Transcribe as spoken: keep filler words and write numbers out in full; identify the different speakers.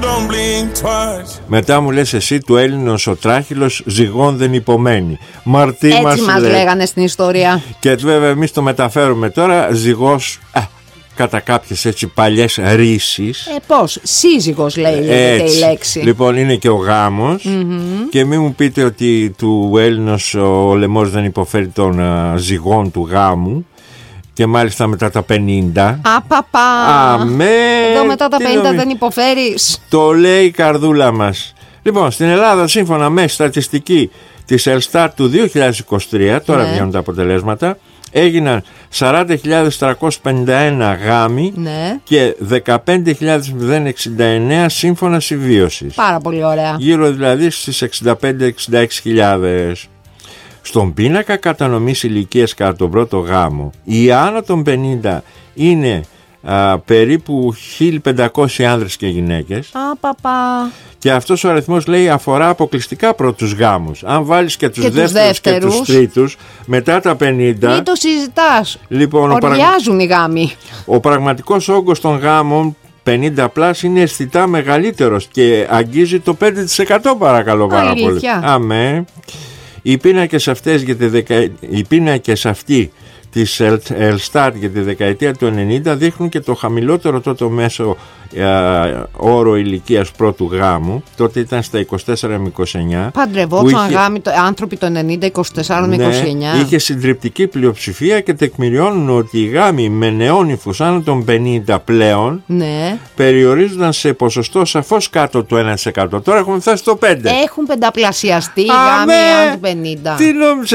Speaker 1: Μετά μου λες εσύ, του Έλληνος ο τράχυλος ζυγών δεν υπομένει. Μαρτί
Speaker 2: έτσι
Speaker 1: μας,
Speaker 2: μας
Speaker 1: λέει.
Speaker 2: λέγανε στην ιστορία.
Speaker 1: Και βέβαια εμείς το μεταφέρουμε τώρα ζυγός, α, κατά κάποιες έτσι παλιές ρίσεις.
Speaker 2: Ε, πώς, σύζυγος λέει η λέξη.
Speaker 1: Λοιπόν, είναι και ο γάμος. Mm-hmm. Και μην μου πείτε ότι του Έλληνος ο λαιμός δεν υποφέρει των uh, ζυγών του γάμου. Και μάλιστα μετά τα πενήντα.
Speaker 2: Απαπα.
Speaker 1: Αμέ.
Speaker 2: Εδώ μετά τα πενήντα
Speaker 1: νομι...
Speaker 2: δεν υποφέρεις.
Speaker 1: Το λέει η καρδούλα μας. Λοιπόν, στην Ελλάδα, σύμφωνα με στατιστική της Ελστάτ του δύο χιλιάδες είκοσι τρία, τώρα
Speaker 2: ναι.
Speaker 1: βγαίνουν τα αποτελέσματα, έγιναν σαράντα χιλιάδες τριακόσιοι πενήντα ένα γάμοι, ναι. και δεκαπέντε χιλιάδες εξήντα εννέα σύμφωνα συμβίωσης.
Speaker 2: Πάρα πολύ ωραία.
Speaker 1: Γύρω δηλαδή στις εξήντα πέντε με εξήντα έξι χιλιάδες. Στον πίνακα κατανομής ηλικίας κατά τον πρώτο γάμο, οι άνω των πενήντα είναι α, περίπου χίλια πεντακόσιοι άνδρες και γυναίκες.
Speaker 2: Α, παπα.
Speaker 1: Και αυτός ο αριθμός, λέει, αφορά αποκλειστικά πρώτους γάμους. Αν βάλεις και τους,
Speaker 2: και
Speaker 1: δεύτερους,
Speaker 2: τους δεύτερους
Speaker 1: και τους τρίτους μετά τα πενήντα,
Speaker 2: μην το συζητάς.
Speaker 1: Λοιπόν,
Speaker 2: οριάζουν οι γάμοι.
Speaker 1: Ο πραγματικός όγκος των γάμων πενήντα πλάς είναι αισθητά μεγαλύτερος και αγγίζει το πέντε τοις εκατό, παρακαλώ πάρα πολύ. Αμέ. Οι πίνακες αυτές για τη δεκα... Οι πίνακες αυτοί της Ελστάτ για τη δεκαετία του ενενήντα δείχνουν και το χαμηλότερο τότε μέσο ε, όρο ηλικίας πρώτου γάμου. Τότε ήταν στα είκοσι τέσσερα με είκοσι εννέα.
Speaker 2: Παντρευόντουσαν είχε... γάμοι, άνθρωποι το ενενήντα είκοσι τέσσερα με είκοσι εννέα.
Speaker 1: Ναι, είχε συντριπτική πλειοψηφία και τεκμηριώνουν ότι οι γάμοι με νεόνυφους άνω των πενήντα πλέον, ναι, περιορίζονταν σε ποσοστό σαφώς κάτω το ένα τοις εκατό. Τώρα έχουμε φτάσει στο πέντε τοις εκατό.
Speaker 2: Έχουν πενταπλασιαστεί οι γάμοι άνω των πενήντα.
Speaker 1: Τι νόμιζε